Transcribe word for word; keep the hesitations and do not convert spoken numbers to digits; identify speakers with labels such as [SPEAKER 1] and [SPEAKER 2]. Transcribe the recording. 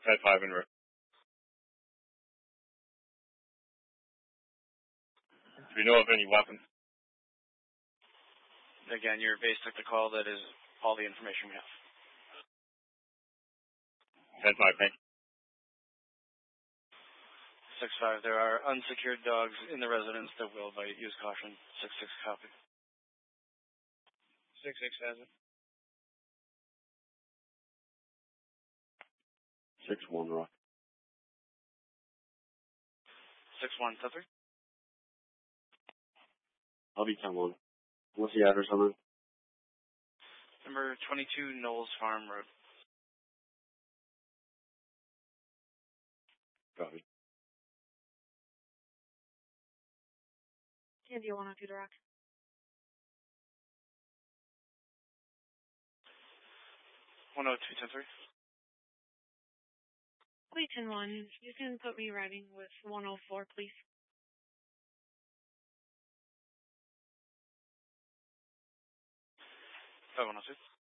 [SPEAKER 1] ten five en route. Do we know of any weapons?
[SPEAKER 2] Again, your base took the call. That is all the information we have.
[SPEAKER 1] ten five, thank you.
[SPEAKER 2] six five, there are unsecured dogs in the residence that will bite. Use caution. six six, copy.
[SPEAKER 3] six six has it.
[SPEAKER 1] six one, Rock.
[SPEAKER 2] six one, ten three.
[SPEAKER 1] I'll be ten one. What's the address on it?
[SPEAKER 2] Number twenty-two, Knowles Farm Road.
[SPEAKER 1] Copy.
[SPEAKER 4] Candy one oh two to Rock.
[SPEAKER 2] one oh two, ten three.
[SPEAKER 4] Please, ten one. You can put me riding with one oh four, please.
[SPEAKER 2] five one oh two.